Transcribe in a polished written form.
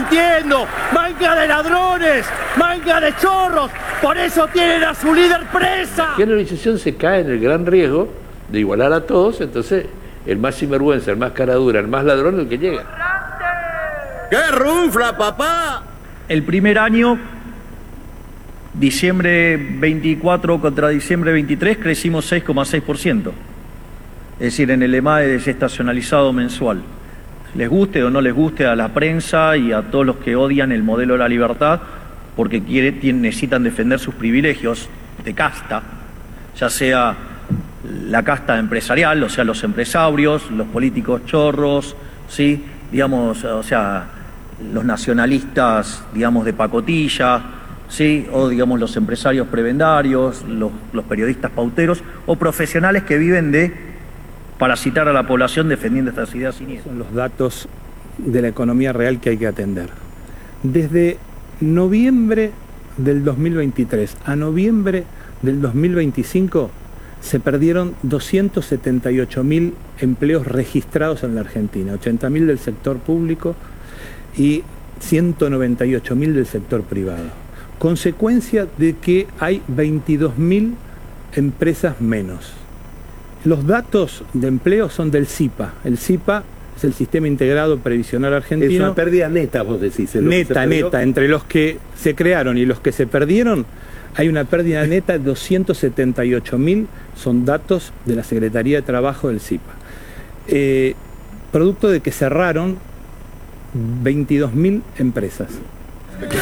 mintiendo. ¡Manga de ladrones! ¡Manga de chorros! ¡Por eso tienen a su líder presa! Y la organización se cae en el gran riesgo de igualar a todos, entonces el más sinvergüenza, el más caradura, el más ladrón, el que llega. ¡Qué runfla, papá! El primer año, diciembre 24 contra diciembre 23, crecimos 6,6%. Es decir, en el EMAE desestacionalizado mensual. Les guste o no les guste a la prensa y a todos los que odian el modelo de la libertad porque necesitan defender sus privilegios de casta, ya sea la casta empresarial, o sea, los empresarios, los políticos chorros, ¿sí? Digamos, o sea, los nacionalistas, digamos, de pacotilla, ¿sí? O, digamos, los empresarios prebendarios, los periodistas pauteros o profesionales que viven de parasitar a la población defendiendo estas ideas siniestras. Son los datos de la economía real que hay que atender. Desde noviembre del 2023 a noviembre del 2025 se perdieron 278.000 empleos registrados en la Argentina, 80.000 del sector público y 198.000 del sector privado. Consecuencia de que hay 22.000 empresas menos. Los datos de empleo son del SIPA. El SIPA es el Sistema Integrado Previsional Argentino. Es una pérdida neta, vos decís. Neta. Entre los que se crearon y los que se perdieron, hay una pérdida neta de 278.000, son datos de la Secretaría de Trabajo del SIPA. Producto de que cerraron 22.000 empresas.